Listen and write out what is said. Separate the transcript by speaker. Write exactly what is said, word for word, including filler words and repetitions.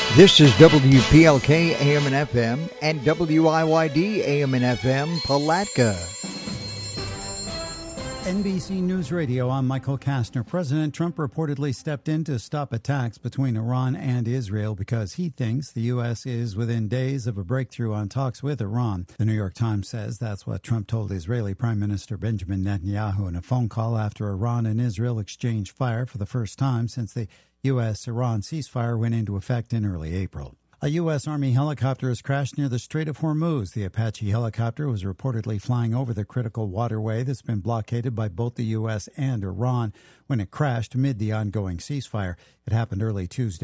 Speaker 1: This is W P L K A M and F M and W I Y D A M and F M Palatka.
Speaker 2: N B C News Radio, I'm Michael Kastner. President Trump reportedly stepped in to stop attacks between Iran and Israel because he thinks the U S is within days of a breakthrough on talks with Iran. The New York Times says that's what Trump told Israeli Prime Minister Benjamin Netanyahu in a phone call after Iran and Israel exchanged fire for the first time since the U S Iran ceasefire went into effect in early April. A U S. Army helicopter has crashed near the Strait of Hormuz. The Apache helicopter was reportedly flying over the critical waterway that's been blockaded by both the U S and Iran when it crashed amid the ongoing ceasefire. It happened early Tuesday.